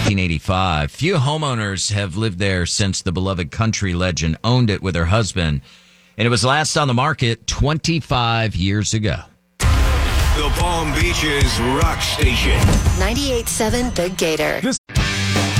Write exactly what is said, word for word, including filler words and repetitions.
nineteen eighty-five. Few homeowners have lived there since the beloved country legend owned it with her husband. And it was last on the market twenty-five years ago. The Palm Beaches Rock Station. ninety-eight point seven The Gator. This